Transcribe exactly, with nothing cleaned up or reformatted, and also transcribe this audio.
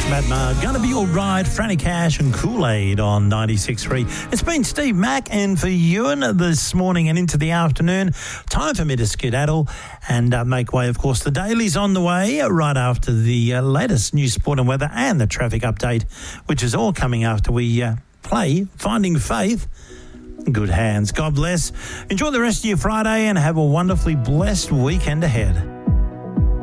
Madma, Gonna Be Alright, Franny Cash and Kool-Aid on ninety-six point three. It's been Steve Mack and for Ewan this morning and into the afternoon. Time for me to skedaddle and uh, make way, of course. The Daily's on the way right after the uh, latest news, sport and weather and the traffic update, which is all coming after we uh, play Finding Faith. Good hands. God bless. Enjoy the rest of your Friday and have a wonderfully blessed weekend ahead.